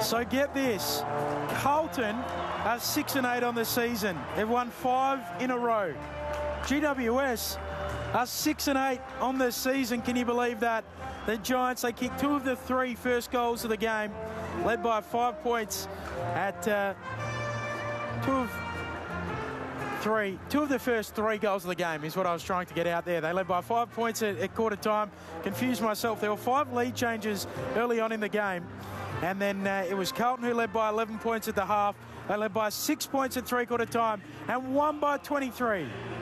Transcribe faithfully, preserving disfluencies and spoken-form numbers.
So get this, Carlton are six and eight on the season. They've won five in a row. G W S are six and eight on the season. Can you believe that? The Giants, they kicked two of the three first goals of the game, led by five points at uh, two of three. Two of the first three goals of the game is what I was trying to get out there. They led by five points at, at quarter time. Confused myself. There were five lead changes early on in the game. And then uh, it was Carlton who led by eleven points at the half. They led by six points at three-quarter time and won by twenty-three.